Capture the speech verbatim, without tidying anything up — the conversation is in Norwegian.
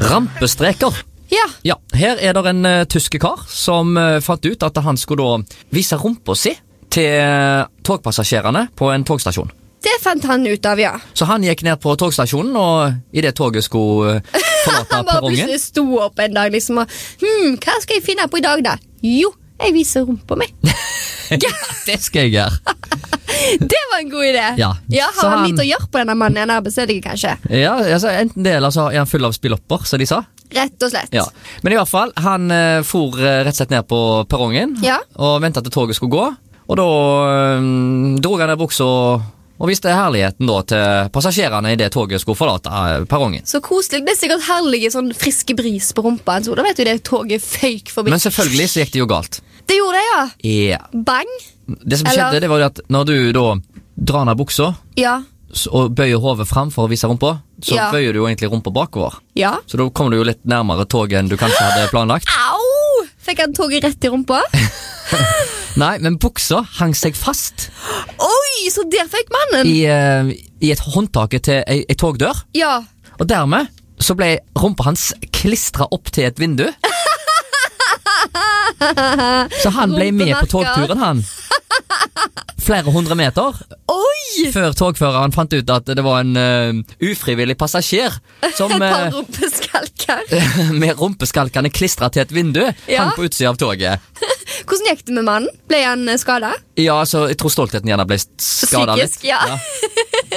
Rampestreker. Ja. Ja, her er det en uh, tyske kar som uh, fant ut at han skulle da vise rumpa si til uh, togpassasjerene på en togstasjon. Det fant han ut av, ja. Så han gikk ned på togstasjonen, og i det toget skulle uh, forlate Han bare perrongen. plutselig sto opp en dag liksom og Hm, hva skal jeg finne på i dag da? Jo, jeg viser rumpa mi. Ja, det skal jeg gjøre. Det var en god idé. Ja. Ja, Så har han han- lite å gjøre på denne mannen i en arbeidsledig, kanskje? Ja, altså, enten det, eller så er han full av spillopper, som de sa. Rett og slett. Ja. Men i hvert fall, han uh, for uh, rett og slett ned på perrongen, Ja. og ventet til toget skulle gå, og da uh, drog han ned buksa og viste herligheten da til passasjerene i det toget skulle forlate uh, perrongen. Så koselig. Det er sikkert herlige sånn friske bris på rumpa. Så da vet du det toget føyk forbi. Men selvfølgelig så gikk det jo galt. Det gjorde det, ja. Ja. Bang. Det som Eller- skjedde, det var jo at når du da drar ned buksa Ja. s- og bøyer hodet fram for å vise rumpa, så Ja. bøyer du jo egentlig rumpa bakover. Ja. Så da kommer du jo litt nærmere toget enn du kanskje hadde planlagt. Au! Fikk han toget rett i rumpa? Nei, men buksa hang seg fast Oi, så der fikk mannen. i, uh, i et håndtaket til ei, ei togdør. Ja. Og dermed så ble rumpa hans klistret opp til et vindu. Så han ble med på Rumpemerker. togturen, han. Flere hundre meter. Oi! Før togføreren fant ut at det var en uh, ufrivillig passasjer som Et par uh, rumpeskalker. med rumpeskalkene klistret til et vindu, Ja. hang på utsida av toget. Hvordan gikk det med mannen? Ble han skada? Ja, så jeg tror stoltheten gjerne ble skada litt. Psykisk, ja.